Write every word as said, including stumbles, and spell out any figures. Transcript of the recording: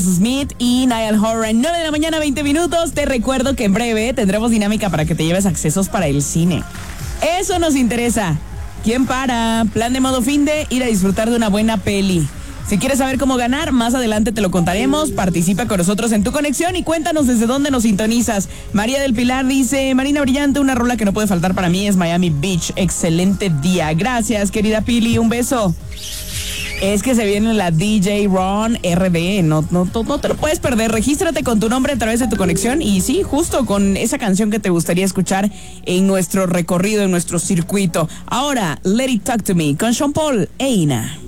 Smith y Niall Horan. nueve de la mañana, veinte minutos. Te recuerdo que en breve tendremos dinámica para que te lleves accesos para el cine. Eso nos interesa. ¿Quién para? Plan de modo fin de ir a disfrutar de una buena peli. Si quieres saber cómo ganar, más adelante te lo contaremos. Participa con nosotros en tu conexión y cuéntanos desde dónde nos sintonizas. María del Pilar dice: Marina Brillante, una rola que no puede faltar para mí es Miami Beach. Excelente día. Gracias, querida Pili. Un beso. Es que se viene la D J Ron R D, no, no, no, no te lo puedes perder. Regístrate con tu nombre a través de tu conexión y sí, justo con esa canción que te gustaría escuchar en nuestro recorrido, en nuestro circuito. Ahora, Let It Talk to Me con Sean Paul e Ina.